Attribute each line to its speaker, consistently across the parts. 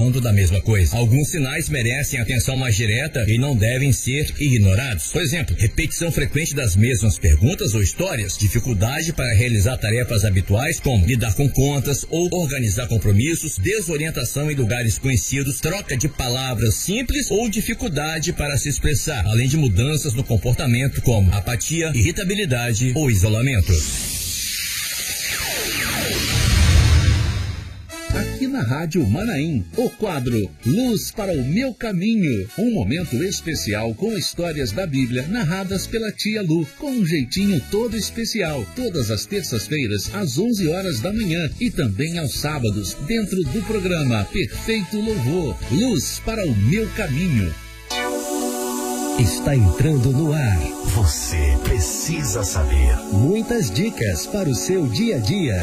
Speaker 1: falando da mesma coisa. Alguns sinais merecem atenção mais direta e não devem ser ignorados. Por exemplo, repetição frequente das mesmas perguntas ou histórias, dificuldade para realizar tarefas habituais como lidar com contas ou organizar compromissos, desorientação em lugares conhecidos, troca de palavras simples ou dificuldade para se expressar, além de mudanças no comportamento como apatia, irritabilidade ou isolamento.
Speaker 2: Aqui na Rádio Manaim, o quadro Luz para o Meu Caminho. Um momento especial com histórias da Bíblia narradas pela tia Lu, com um jeitinho todo especial. Todas as terças-feiras, às 11 horas da manhã e também aos sábados, dentro do programa Perfeito Louvor. Luz para o Meu Caminho.
Speaker 3: Está entrando no ar.
Speaker 4: Você precisa saber.
Speaker 3: Muitas dicas para o seu dia a dia.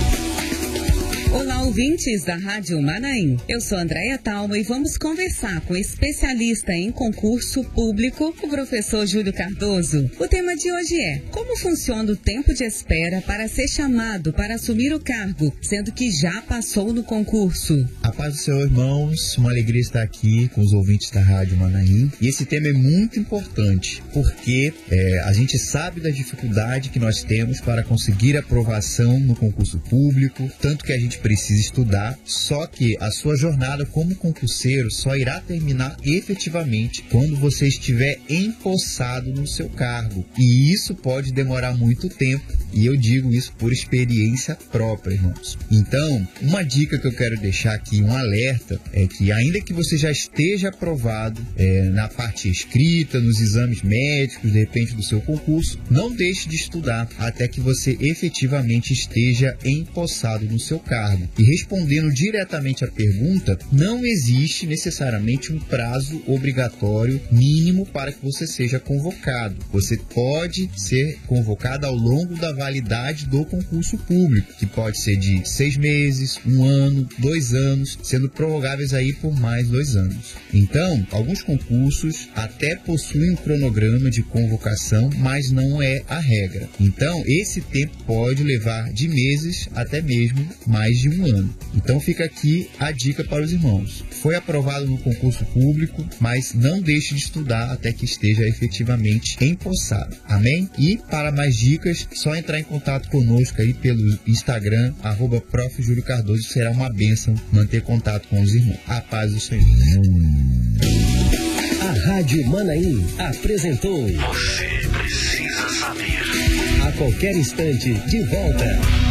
Speaker 5: Olá, ouvintes da Rádio Manaim. Eu sou Andréia Talma e vamos conversar com o especialista em concurso público, o professor Júlio Cardoso. O tema de hoje é: como funciona o tempo de espera para ser chamado para assumir o cargo, sendo que já passou no concurso?
Speaker 6: A paz do Senhor, irmãos, uma alegria estar aqui com os ouvintes da Rádio Manaim. E esse tema é muito importante, porque a gente sabe da dificuldade que nós temos para conseguir aprovação no concurso público, tanto que a gente precisa estudar, só que a sua jornada como concurseiro só irá terminar efetivamente quando você estiver empossado no seu cargo. E isso pode demorar muito tempo, e eu digo isso por experiência própria, irmãos. Então, uma dica que eu quero deixar aqui, um alerta, é que ainda que você já esteja aprovado na parte escrita, nos exames médicos, de repente do seu concurso, não deixe de estudar até que você efetivamente esteja empossado no seu cargo. E respondendo diretamente à pergunta, não existe necessariamente um prazo obrigatório mínimo para que você seja convocado. Você pode ser convocado ao longo da validade do concurso público, que pode ser de 6 meses, 1 ano, 2 anos, sendo prorrogáveis aí por mais 2 anos. Então, alguns concursos até possuem um cronograma de convocação, mas não é a regra. Então, esse tempo pode levar de meses até mesmo mais de 1 ano. Então fica aqui a dica para os irmãos. Foi aprovado no concurso público, mas não deixe de estudar até que esteja efetivamente empossado. Amém? E para mais dicas, só entrar em contato conosco aí pelo Instagram, @Prof. Júlio Cardoso. Será uma bênção manter contato com os irmãos. A paz do Senhor.
Speaker 3: A Rádio Manaim apresentou
Speaker 4: Você precisa saber.
Speaker 3: A qualquer instante, de volta.